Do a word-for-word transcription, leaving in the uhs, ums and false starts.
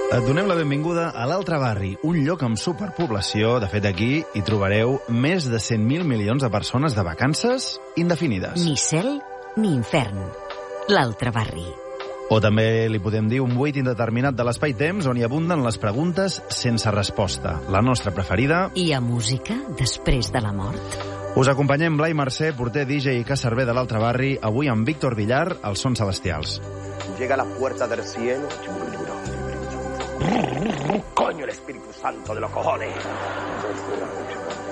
Et donem la benvinguda a l'Altre Barri, un lloc amb superpoblació. De fet, aquí hi trobareu més de cent mil milions de persones de vacances indefinides. Ni cel ni infern. L'Altre Barri. O també li podem dir un buit indeterminat de l'espai-temps on hi abunden les preguntes sense resposta. La nostra preferida... Hi ha música després de la mort? Us acompanyem Blai Mercè, porter, D J i cacerver de l'Altre Barri, avui amb Víctor Villar, als Sons Celestials. Llega a la puerta del cielo... Coño, el Espíritu Santo de los cojones.